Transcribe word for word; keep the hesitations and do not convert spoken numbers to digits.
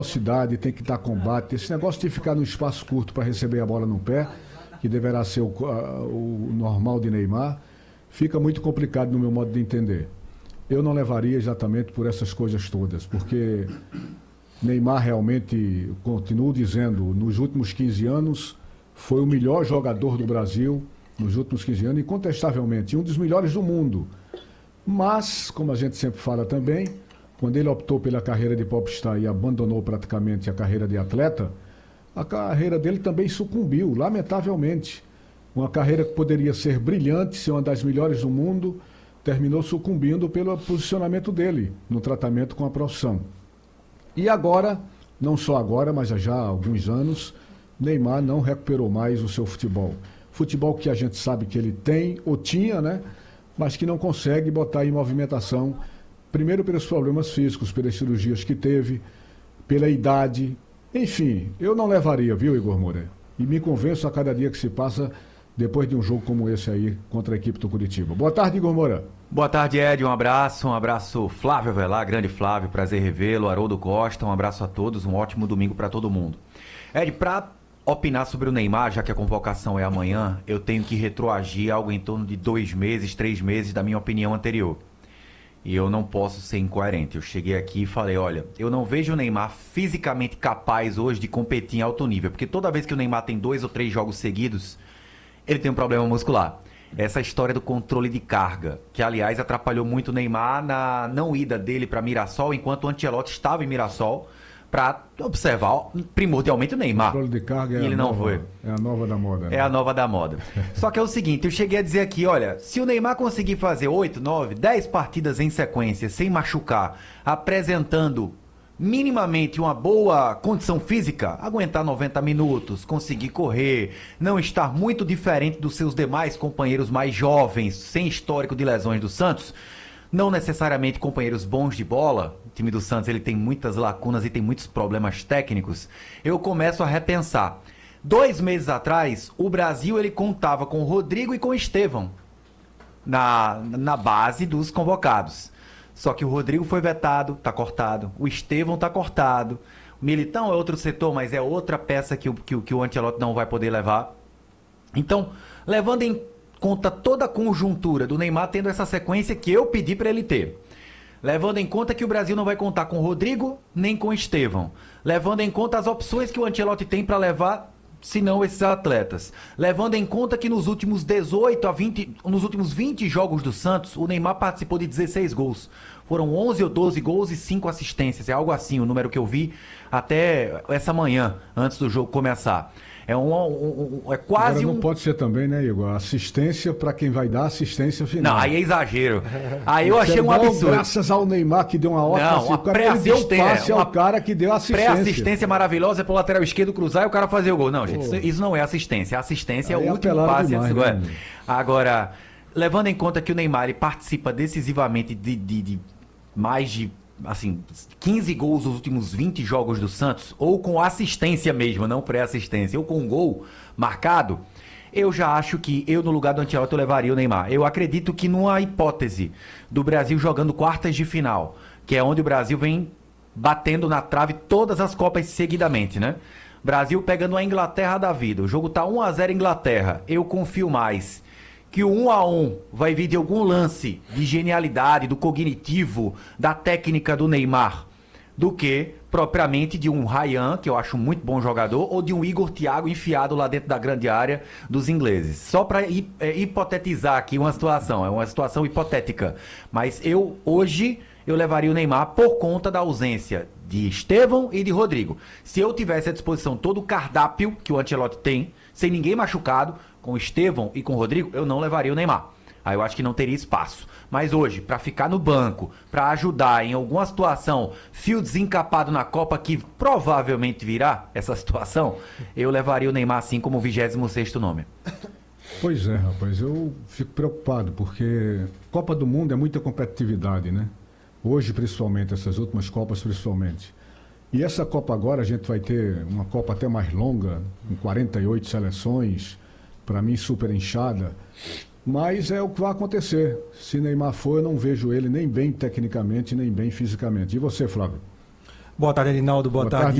velocidade, tem que dar combate. Esse negócio de ficar num espaço curto para receber a bola no pé, que deverá ser o, a, o normal de Neymar, fica muito complicado no meu modo de entender. Eu não levaria exatamente por essas coisas todas, porque Neymar realmente, continuo dizendo, nos últimos quinze anos, foi o melhor jogador do Brasil, nos últimos quinze anos, incontestavelmente, um dos melhores do mundo. Mas, como a gente sempre fala também, quando ele optou pela carreira de popstar e abandonou praticamente a carreira de atleta, a carreira dele também sucumbiu, lamentavelmente. Uma carreira que poderia ser brilhante, ser uma das melhores do mundo, terminou sucumbindo pelo posicionamento dele no tratamento com a profissão. E agora, não só agora, mas já há alguns anos, Neymar não recuperou mais o seu futebol. Futebol que a gente sabe que ele tem, ou tinha, né? Mas que não consegue botar em movimentação, primeiro pelos problemas físicos, pelas cirurgias que teve, pela idade. Enfim, eu não levaria, viu, Igor Moura? E me convenço a cada dia que se passa depois de um jogo como esse aí contra a equipe do Curitiba. Boa tarde, Igor Moura. Boa tarde, Ed. Um abraço, um abraço Flávio Velar, grande Flávio, prazer revê-lo, Haroldo Costa, um abraço a todos, um ótimo domingo para todo mundo. Ed, para opinar sobre o Neymar, já que a convocação é amanhã, eu tenho que retroagir algo em torno de dois meses, três meses da minha opinião anterior. E eu não posso ser incoerente. Eu cheguei aqui e falei, olha, eu não vejo o Neymar fisicamente capaz hoje de competir em alto nível, porque toda vez que o Neymar tem dois ou três jogos seguidos, ele tem um problema muscular. Essa história do controle de carga, que aliás atrapalhou muito o Neymar na não ida dele para Mirassol, enquanto o Ancelotti estava em Mirassol, para observar primordialmente o Neymar. Controle de carga é, e ele a não nova, foi. É a nova da moda. Né? É a nova da moda. Só que é o seguinte, eu cheguei a dizer aqui, olha, se o Neymar conseguir fazer oito, nove, dez partidas em sequência, sem machucar, apresentando minimamente uma boa condição física, aguentar noventa minutos, conseguir correr, não estar muito diferente dos seus demais companheiros mais jovens, sem histórico de lesões do Santos, não necessariamente companheiros bons de bola, o time do Santos ele tem muitas lacunas e tem muitos problemas técnicos, eu começo a repensar. Dois meses atrás, o Brasil ele contava com o Rodrigo e com o Estevão na, na base dos convocados. Só que o Rodrigo foi vetado, tá cortado. O Estevão tá cortado. O Militão é outro setor, mas é outra peça que o, que, que o Ancelotti não vai poder levar. Então, levando em conta toda a conjuntura do Neymar tendo essa sequência que eu pedi para ele ter. Levando em conta que o Brasil não vai contar com o Rodrigo nem com o Estevão. Levando em conta as opções que o Ancelotti tem para levar, se não esses atletas. Levando em conta que nos últimos dezoito a vinte, nos últimos vinte jogos do Santos, o Neymar participou de dezesseis gols. Foram onze ou doze gols e cinco assistências. É algo assim, o número que eu vi até essa manhã, antes do jogo começar. É, um, um, um, é quase Agora não um... pode ser também, né, Igor? Assistência para quem vai dar assistência final. Não, aí é exagero. Aí eu achei um Não, absurdo. graças ao Neymar que deu uma ótima Não, uma assistência. Deu passe ao cara que deu assistência. Pré-assistência maravilhosa pro lateral esquerdo cruzar e o cara fazer o gol. Não, gente, isso, isso não é assistência. A assistência Aí é o último passe. Demais, antes, né, Agora, levando em conta que o Neymar ele participa decisivamente de, de, de mais de assim, quinze gols nos últimos vinte jogos do Santos, ou com assistência mesmo, não pré-assistência, ou com um gol marcado, eu já acho que eu, no lugar do Ancelotti, eu levaria o Neymar. Eu acredito que numa hipótese do Brasil jogando quartas de final, que é onde o Brasil vem batendo na trave todas as Copas seguidamente, né? Brasil pegando a Inglaterra da vida. O jogo tá um a zero Inglaterra. Eu confio mais que o um a um vai vir de algum lance de genialidade, do cognitivo, da técnica do Neymar, do que propriamente de um Ryan, que eu acho muito bom jogador, ou de um Igor Thiago enfiado lá dentro da grande área dos ingleses. Só para hipotetizar aqui uma situação, é uma situação hipotética. Mas eu, hoje, eu levaria o Neymar por conta da ausência de Estevão e de Rodrigo. Se eu tivesse à disposição todo o cardápio que o Ancelotti tem, sem ninguém machucado, com o Estevão e com o Rodrigo, eu não levaria o Neymar. Aí eu acho que não teria espaço. Mas hoje, para ficar no banco, para ajudar em alguma situação, fio desencapado na Copa, que provavelmente virá essa situação, eu levaria o Neymar assim como o vigésimo sexto nome. Pois é, rapaz, eu fico preocupado, porque Copa do Mundo é muita competitividade, né? Hoje, principalmente, essas últimas Copas, principalmente. E essa Copa agora, a gente vai ter uma Copa até mais longa, com quarenta e oito seleções, para mim super inchada, mas é o que vai acontecer. Se Neymar for, eu não vejo ele nem bem tecnicamente, nem bem fisicamente. E você, Flávio? Boa tarde, Arinaldo. Boa, Boa tarde, tarde,